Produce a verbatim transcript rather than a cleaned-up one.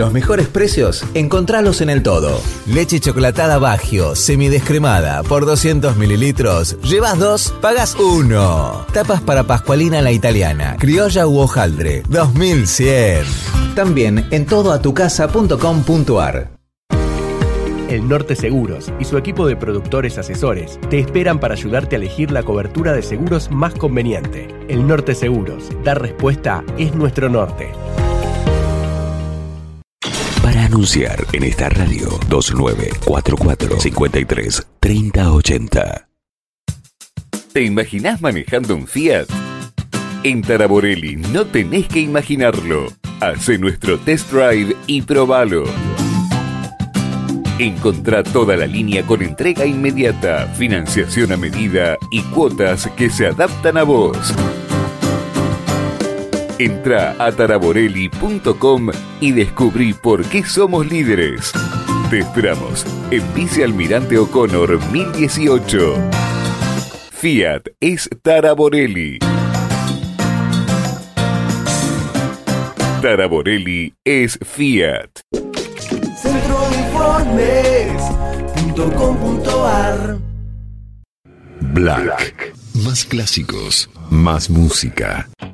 Los mejores precios, encontralos en El Todo. Leche chocolatada Baggio, semidescremada, por doscientos mililitros. Llevas dos, pagas uno. Tapas para Pascualina la italiana, criolla u hojaldre, dos mil cien. También en todo a tu casa punto com punto ar. El Norte Seguros y su equipo de productores asesores te esperan para ayudarte a elegir la cobertura de seguros más conveniente. El Norte Seguros, dar respuesta es nuestro norte. Para anunciar en esta radio, dos nueve cuatro cuatro, cinco tres, tres cero ocho cero. ¿Te imaginás manejando un Fiat? En Taraborelli no tenés que imaginarlo. Hacé nuestro test drive y probalo. Encontrá toda la línea con entrega inmediata, financiación a medida y cuotas que se adaptan a vos. Entrá a taraborelli punto com y descubrí por qué somos líderes. Te esperamos en Vice Almirante O'Connor mil dieciocho. Fiat es Taraborelli. Taraborelli es Fiat. centroinformes punto com punto ar. Black. Más clásicos, más música.